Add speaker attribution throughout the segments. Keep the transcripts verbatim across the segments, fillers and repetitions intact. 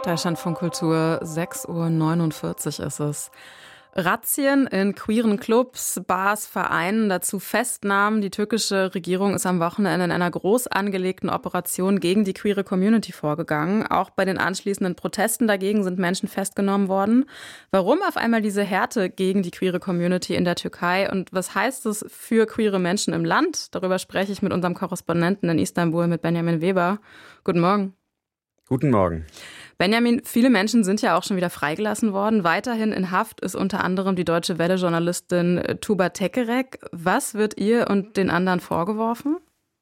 Speaker 1: Deutschlandfunk Kultur, sechs Uhr neunundvierzig ist es. Razzien in queeren Clubs, Bars, Vereinen, dazu Festnahmen. Die türkische Regierung ist am Wochenende in einer groß angelegten Operation gegen die queere Community vorgegangen. Auch bei den anschließenden Protesten dagegen sind Menschen festgenommen worden. Warum auf einmal diese Härte gegen die queere Community in der Türkei und was heißt es für queere Menschen im Land? Darüber spreche ich mit unserem Korrespondenten in Istanbul, mit Benjamin Weber. Guten Morgen.
Speaker 2: Guten Morgen.
Speaker 1: Benjamin, viele Menschen sind ja auch schon wieder freigelassen worden. Weiterhin in Haft ist unter anderem die Deutsche Welle-Journalistin Tuba Tekerek. Was wird ihr und den anderen vorgeworfen?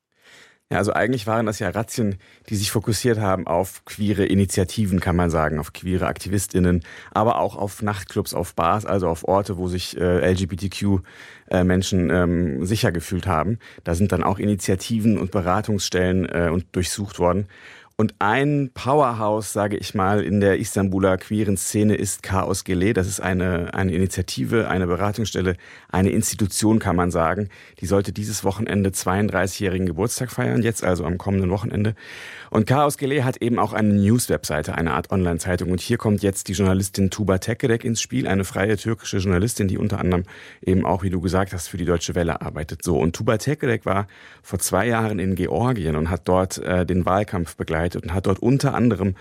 Speaker 2: Ja, also eigentlich waren das ja Razzien, die sich fokussiert haben auf queere Initiativen, kann man sagen, auf queere AktivistInnen, aber auch auf Nachtclubs, auf Bars, also auf Orte, wo sich äh, L G B T Q-Menschen ähm, sicher gefühlt haben. Da sind dann auch Initiativen und Beratungsstellen äh, und durchsucht worden. Und ein Powerhouse, sage ich mal, in der Istanbuler queeren Szene ist Chaos Gele. Das ist eine, eine Initiative, eine Beratungsstelle, eine Institution, kann man sagen. Die sollte dieses Wochenende zweiunddreißigjährigen Geburtstag feiern, jetzt also am kommenden Wochenende. Und Chaos Gele hat eben auch eine News-Webseite, eine Art Online-Zeitung. Und hier kommt jetzt die Journalistin Tuba Tekerek ins Spiel, eine freie türkische Journalistin, die unter anderem eben auch, wie du gesagt hast, für die Deutsche Welle arbeitet. So, und Tuba Tekerek war vor zwei Jahren in Georgien und hat dort äh, den Wahlkampf begleitet und hat dort unter anderem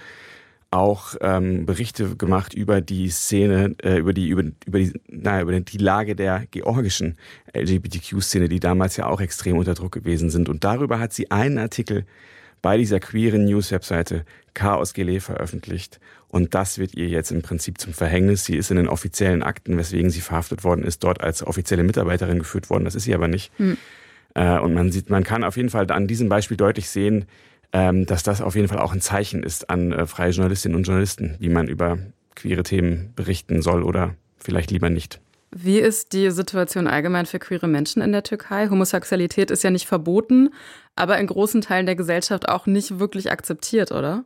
Speaker 2: auch ähm, Berichte gemacht über die Szene, äh, über die über über die naja, über die Lage der georgischen L G B T Q-Szene, die damals ja auch extrem unter Druck gewesen sind. Und darüber hat sie einen Artikel bei dieser queeren News-Webseite Chaos Gele veröffentlicht. Und das wird ihr jetzt im Prinzip zum Verhängnis. Sie ist in den offiziellen Akten, weswegen sie verhaftet worden ist, dort als offizielle Mitarbeiterin geführt worden. Das ist sie aber nicht. Hm. Äh, und man sieht, man kann auf jeden Fall an diesem Beispiel deutlich sehen, ähm, dass das auf jeden Fall auch ein Zeichen ist an äh, freie Journalistinnen und Journalisten, wie man über queere Themen berichten soll oder vielleicht lieber nicht.
Speaker 1: Wie ist die Situation allgemein für queere Menschen in der Türkei? Homosexualität ist ja nicht verboten, aber in großen Teilen der Gesellschaft auch nicht wirklich akzeptiert, oder?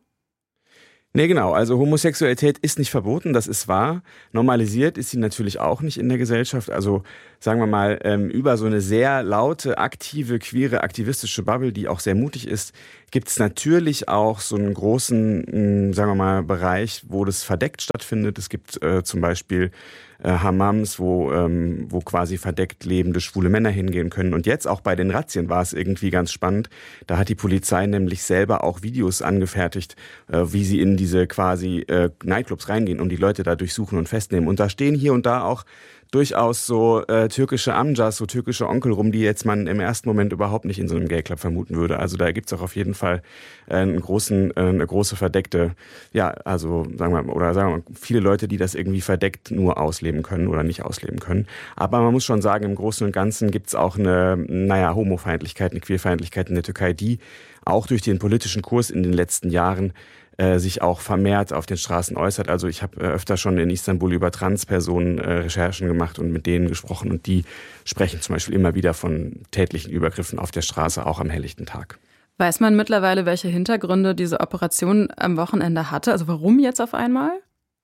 Speaker 2: Nee, genau. Also Homosexualität ist nicht verboten, das ist wahr. Normalisiert ist sie natürlich auch nicht in der Gesellschaft. Also sagen wir mal, ähm, über so eine sehr laute, aktive, queere, aktivistische Bubble, die auch sehr mutig ist, gibt es natürlich auch so einen großen, mh, sagen wir mal, Bereich, wo das verdeckt stattfindet. Es gibt äh, zum Beispiel äh, Hammams, wo, ähm, wo quasi verdeckt lebende schwule Männer hingehen können. Und jetzt auch bei den Razzien war es irgendwie ganz spannend. Da hat die Polizei nämlich selber auch Videos angefertigt, äh, wie sie in diese quasi äh, Nightclubs reingehen und die Leute da durchsuchen und festnehmen. Und da stehen hier und da auch durchaus so äh, türkische Amcas, so türkische Onkel rum, die jetzt man im ersten Moment überhaupt nicht in so einem Gay-Club vermuten würde. Also da gibt's auch auf jeden Fall äh, einen großen, äh, eine große verdeckte, ja, also sagen wir mal, oder sagen wir mal, viele Leute, die das irgendwie verdeckt nur ausleben können oder nicht ausleben können. Aber man muss schon sagen, im Großen und Ganzen gibt's auch eine, naja, Homofeindlichkeit, eine Queerfeindlichkeit in der Türkei, die auch durch den politischen Kurs in den letzten Jahren äh, sich auch vermehrt auf den Straßen äußert. Also ich habe äh, öfter schon in Istanbul über Transpersonen äh, Recherchen gemacht und mit denen gesprochen und die sprechen zum Beispiel immer wieder von tätlichen Übergriffen auf der Straße, auch am helllichten Tag.
Speaker 1: Weiß man mittlerweile, welche Hintergründe diese Operation am Wochenende hatte? Also warum jetzt auf einmal?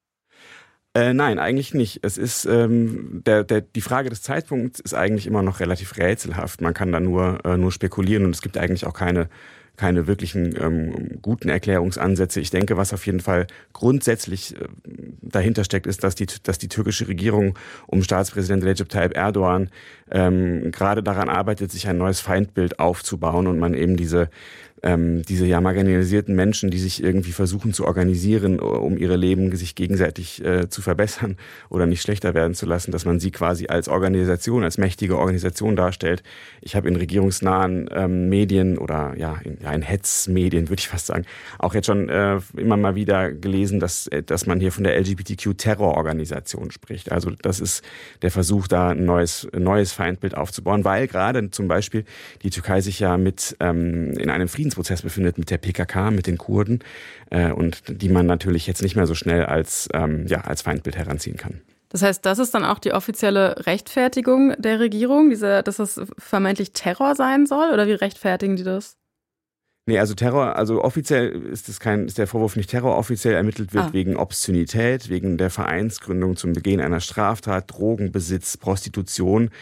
Speaker 2: Äh, nein, eigentlich nicht. Es ist ähm, der, der, die Frage des Zeitpunkts ist eigentlich immer noch relativ rätselhaft. Man kann da nur, äh, nur spekulieren und es gibt eigentlich auch keine keine wirklichen ähm, guten Erklärungsansätze. Ich denke, was auf jeden Fall grundsätzlich äh, dahinter steckt, ist, dass die, dass die türkische Regierung um Staatspräsident Recep Tayyip Erdogan ähm, gerade daran arbeitet, sich ein neues Feindbild aufzubauen und man eben diese ähm, diese ja marginalisierten Menschen, die sich irgendwie versuchen zu organisieren, um ihre Leben sich gegenseitig äh, zu verbessern oder nicht schlechter werden zu lassen, dass man sie quasi als Organisation, als mächtige Organisation darstellt. Ich habe in regierungsnahen ähm, Medien oder ja in, ja, in Hetzmedien, würde ich fast sagen, auch jetzt schon äh, immer mal wieder gelesen, dass, dass man hier von der L G B T Q-Terrororganisation spricht. Also das ist der Versuch, da ein neues, ein neues Feindbild aufzubauen, weil gerade zum Beispiel die Türkei sich ja mit ähm, in einem Friedensprozess befindet mit der P K K, mit den Kurden äh, und die man natürlich jetzt nicht mehr so schnell als, ähm, ja, als Feindbild heranziehen kann.
Speaker 1: Das heißt, das ist dann auch die offizielle Rechtfertigung der Regierung, diese, dass das vermeintlich Terror sein soll? Oder wie rechtfertigen die das?
Speaker 2: Nee, also Terror, also offiziell ist es kein, ist der Vorwurf nicht Terror, offiziell ermittelt wird ah. wegen Obszönität, wegen der Vereinsgründung zum Begehen einer Straftat, Drogenbesitz, Prostitution.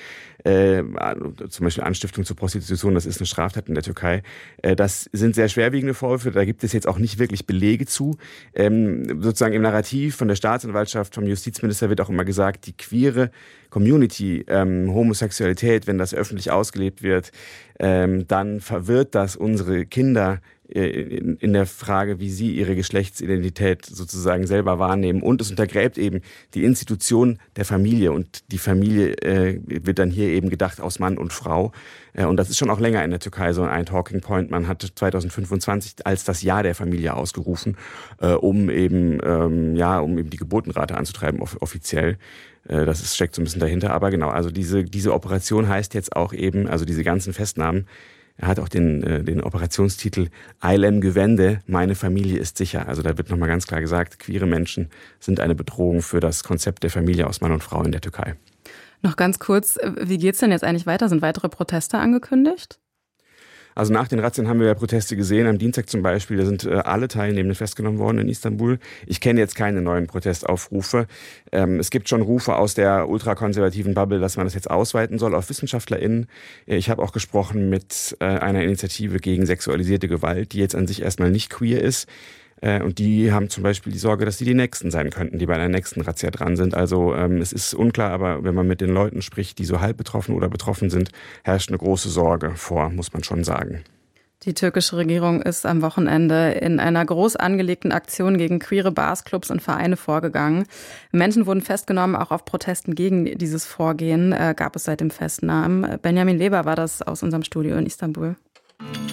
Speaker 2: äh, zum Beispiel Anstiftung zur Prostitution, das ist eine Straftat in der Türkei. Äh, das sind sehr schwerwiegende Vorwürfe, da gibt es jetzt auch nicht wirklich Belege zu. Ähm, sozusagen im Narrativ von der Staatsanwaltschaft, vom Justizminister wird auch immer gesagt, die queere Community, ähm, Homosexualität, wenn das öffentlich ausgelebt wird, ähm, dann verwirrt das unsere Kinder in, in der Frage, wie sie ihre Geschlechtsidentität sozusagen selber wahrnehmen. Und es untergräbt eben die Institution der Familie. Und die Familie äh, wird dann hier eben gedacht aus Mann und Frau. Äh, und das ist schon auch länger in der Türkei so ein Talking Point. Man hat zwanzig fünfundzwanzig als das Jahr der Familie ausgerufen, äh, um eben ähm, ja, um eben die Geburtenrate anzutreiben off- offiziell. Äh, das ist, steckt so ein bisschen dahinter. Aber genau, also diese diese Operation heißt jetzt auch eben, also diese ganzen Festnahmen. Er hat auch den, äh, den Operationstitel Ailem Güvende, meine Familie ist sicher. Also da wird nochmal ganz klar gesagt, queere Menschen sind eine Bedrohung für das Konzept der Familie aus Mann und Frau in der Türkei.
Speaker 1: Noch ganz kurz, wie geht's denn jetzt eigentlich weiter? Sind weitere Proteste angekündigt?
Speaker 2: Also nach den Razzien haben wir ja Proteste gesehen. Am Dienstag zum Beispiel, da sind äh, alle Teilnehmenden festgenommen worden in Istanbul. Ich kenne jetzt keine neuen Protestaufrufe. Ähm, es gibt schon Rufe aus der ultrakonservativen Bubble, dass man das jetzt ausweiten soll auf WissenschaftlerInnen. Ich habe auch gesprochen mit äh, einer Initiative gegen sexualisierte Gewalt, die jetzt an sich erstmal nicht queer ist. Und die haben zum Beispiel die Sorge, dass sie die Nächsten sein könnten, die bei einer nächsten Razzia dran sind. Also ähm, es ist unklar, aber wenn man mit den Leuten spricht, die so halb betroffen oder betroffen sind, herrscht eine große Sorge vor, muss man schon sagen.
Speaker 1: Die türkische Regierung ist am Wochenende in einer groß angelegten Aktion gegen queere Bars, Clubs und Vereine vorgegangen. Menschen wurden festgenommen, auch auf Protesten gegen dieses Vorgehen äh, gab es seit dem Festnahmen. Benjamin Weber war das aus unserem Studio in Istanbul.